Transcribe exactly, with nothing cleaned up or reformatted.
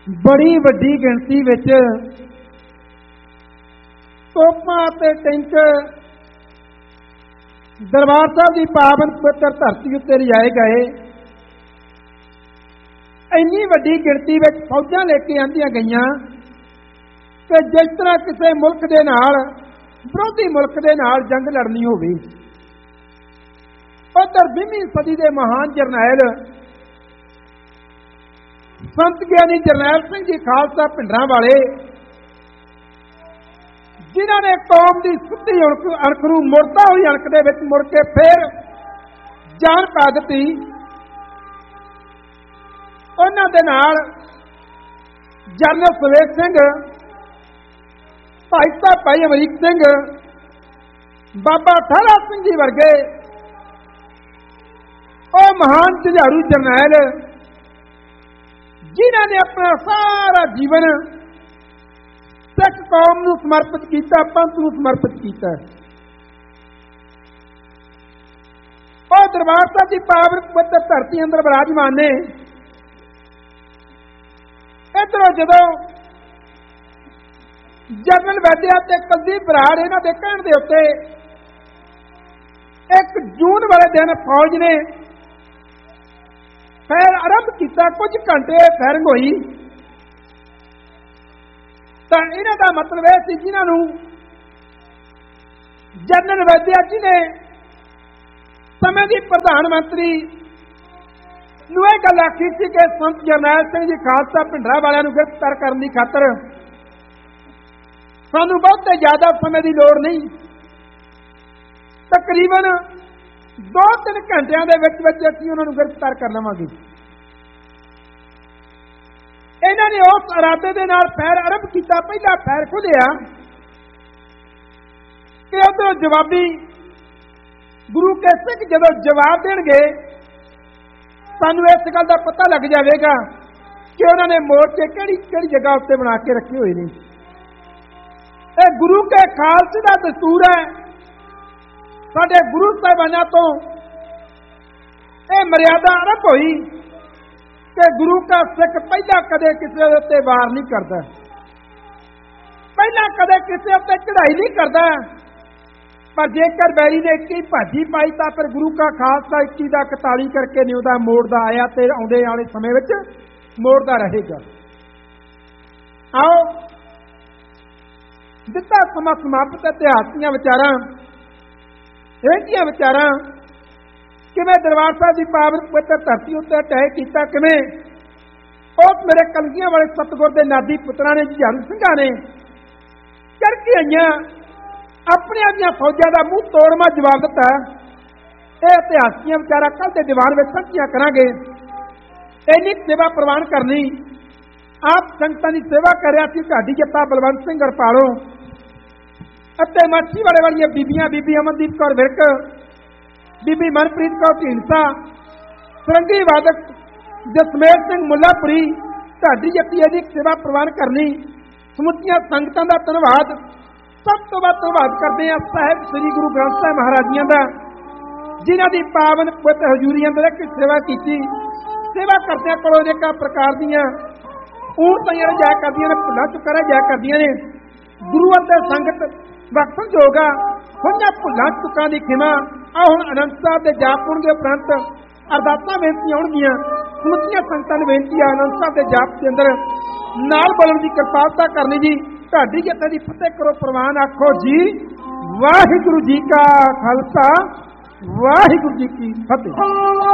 बड़ी वड्डी गिणती विच तोपां ते टैंक दरबार साहब की पावन पवित्र धरती उत्ते लिजाए गए। इन्नी वड्डी गिणती विच फौजां लेके आंदियां गईयां कि जिस तरह किसी मुल्क दे नाल विरोधी मुल्क दे नाल जंग लड़नी होवे। उधर बीहवीं सदी के महान जरनैल संत ज्ञानी जरनैल सिंह जी खालसा पिंडरां वाले, जिन्हां ने कौम की सुधी अणख नूं मुड़दा हुई अणख दे विच मुड़ के फिर जान पा दित्ती, उन्हां दे नाल जनरल सुरेश सिंह, भाई साहब भाई अमरीक सिंह, बाबा ठहरा सिंह जी वर्गे ਉਹ महान जुझारू जरनैल जिन्हां ने अपना सारा जीवन सिख कौम नूं समर्पित किया, पंथ नूं समर्पित किया। और दरबार साहब की पावन पवित्र धरती अंदर विराजमान ने। इधरों जदों जनरल वैद्या ते कुलदीप बराड़ इन्हां दे कहण दे उत्ते एक जून वाले दिन फौज ने फैर आरंभ किया, कुछ घंटे फैरिंग हुई, तो इन्हां दा मतलब यह सी जिन्हां जनरल वैद्या जी ने समय की प्रधानमंत्री नूं यह गल आखी सी कि संत जरनैल सिंह जी खालसा पिंडरां वालियां नूं गिरफ्तार करने की खातर सानूं बहुते ज्यादा समय की लोड़ नहीं, तकरीबन दो तीन घंटिया के विच विच असीं उन्हां नूं गिरफ्तार कर लवांगे। इन्हां ने उस इरादे दे नाल पैर आरंभ किया। पहला पैर खुलिया कि उधरों जवाबी गुरु के सिख जदों जवाब देणगे सानूं इस गल का पता लग जाएगा कि उन्होंने मोर्चे किहड़ी किहड़ी जगह उत्ते बना के रखे हुए हैं। यह गुरु के खालसे का दस्तूर है। साडे गुरु साहिबाना तो यह मर्यादा आरंभ हुई कि गुरु का सिख पहला कदे किसी उत्ते वार नहीं करता, पहला कदे किसी उत्ते चढ़ाई नहीं करता, पर जेकर बैरी ने इक्की भाजी पाई तो फिर गुरु का खालसा इक्की का इकताली करके नहीं उहदा मोड़दा आया तो आउंदे वाले समय विच मोड़दा रहेगा। आओ दिता समा समाप्त इतिहास दीआं विचारां रेहदियां विचारां किवें दरबार साहब की पावन पवित्र धरती उत्ते तय किया, किवें उस मेरे कलगियां वाले सतगुर के नादी पुत्रां ने जुझारू सिंघां ने चढ़ के आईयां अपने दियां फौजां का मूँह तोड़वा जवाब दिता। यह इतिहास दीआं विचारां कल के दीवान में साझीआं करांगे। इन्नी सेवा प्रवान करनी आप संगतां की सेवा कर रहा सी ढाडी जत्था बलवंत सिंह हरपालों ਅਤੇ ਮਾਛੀ ਵਾਲੇ ਵਾਲੀਆਂ ਬੀਬੀਆਂ, ਬੀਬੀ ਅਮਨਦੀਪ ਕੌਰ ਵਿਰਕ, ਬੀਬੀ ਮਨਪ੍ਰੀਤ ਕੌਰ ਢੀਂਡਸਾ, ਸਰੰਗੀ ਵਾਦਕ ਜਸਮੇਰ ਸਿੰਘ ਮੁੱਲਾਪੁਰੀ, ਢਾਡੀ ਜੱਤੀਏ ਦੀ ਸੇਵਾ ਪ੍ਰਵਾਨ ਕਰਨੀ। ਸਮੁੱਚੀਆਂ ਸੰਗਤਾਂ ਦਾ ਧੰਨਵਾਦ। ਸਭ ਤੋਂ ਵੱਧ ਧੰਨਵਾਦ ਕਰਦੇ ਹਾਂ ਸਾਹਿਬ ਸ੍ਰੀ ਗੁਰੂ ਗ੍ਰੰਥ ਸਾਹਿਬ ਮਹਾਰਾਜੀਆਂ ਦਾ, ਜਿਨ੍ਹਾਂ ਦੀ ਪਾਵਨ ਪਵਿੱਤਰ ਹਜ਼ੂਰੀ ਅੰਦਰ ਇੱਕ ਸੇਵਾ ਕੀਤੀ। ਸੇਵਾ ਕਰਦਿਆਂ ਕੋਲੋਂ ਅਨੇਕਾਂ ਪ੍ਰਕਾਰ ਦੀਆਂ ਊਣਤਾਂ ਜਾਇਆ ਕਰਦੀਆਂ ਨੇ, ਭੁੱਲਾਂ ਚੁੱਕਾਂ ਜਾਇਆ ਕਰਦੀਆਂ ਨੇ। ਗੁਰੂ ਅਤੇ ਸੰਗਤ ਵਕਫਨ ਜੋਗਾ ਹੋਈਆਂ ਭੁੱਲਾਂ ਚੁੱਕਾਂ ਦੀ ਖਿਮਾ। ਆ ਹੁਣ ਅਨੰਦ ਸਾਹਿਬ ਦੇ ਜਾਪ ਹੋਣਗੇ, ਉਪਰੰਤ ਅਰਦਾਸਾਂ ਬੇਨਤੀਆਂ ਹੋਣਗੀਆਂ। ਸਮੁੱਚੀਆਂ ਸੰਗਤਾਂ ਨੂੰ ਬੇਨਤੀ ਆ ਅਨੰਦ ਸਾਹਿਬ ਦੇ ਜਾਪ ਦੇ ਅੰਦਰ ਨਾਲ ਬੋਲਣ ਦੀ ਕਿਰਪਾਲਤਾ ਕਰਨੀ ਜੀ। ਢਾਡੀ ਜੱਥੇ ਦੀ ਫਤਿਹ ਕਰੋ ਪ੍ਰਵਾਨ। ਆਖੋ ਜੀ ਵਾਹਿਗੁਰੂ ਜੀ ਕਾ ਖਾਲਸਾ, ਵਾਹਿਗੁਰੂ ਜੀ ਕੀ ਫਤਿਹ।